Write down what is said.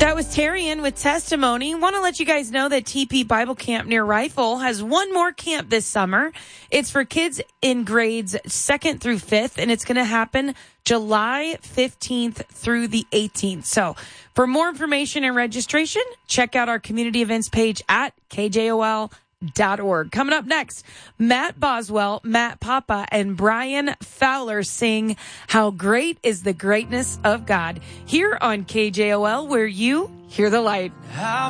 That was Terrian with Testimony. Want to let you guys know that TP Bible Camp near Rifle has one more camp this summer. It's for kids in grades 2nd through 5th, and it's going to happen July 15th through the 18th. So for more information and registration, check out our community events page at KJOL.org. Coming up next, Matt Boswell, Matt Papa, and Brian Fowler sing How Great is the Greatness of God here on KJOL, where you hear the light.